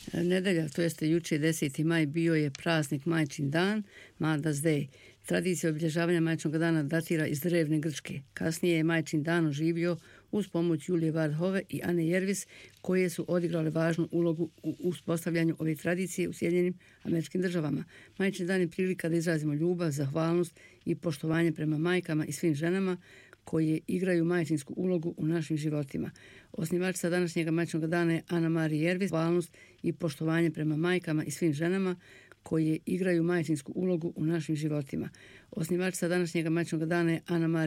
Nedelja, to jeste jučer 10. maj, bio je praznik Majčin dan, Mother's Day. Tradicija obilježavanja Majčinog dana datira iz drevne Grčke. Kasnije je Majčin dan oživio uz pomoć Julije Ward i Ane Jervis, koje su odigrale važnu ulogu u uspostavljanju ove tradicije u Sjedinjenim Američkim Državama. Majčin dan je prilika da izrazimo ljubav, zahvalnost i poštovanje prema majkama i svim ženama koje igraju majčinsku ulogu u našim životima. Osnivačica današnjega Majčinog dana je Ana Marija Jervis. Zahvalnost i poštovanje prema majkama i svim ženama koje igraju majčinsku ulogu u našim životima. Osnivačica današnjega Majčinog dana je Ana Marija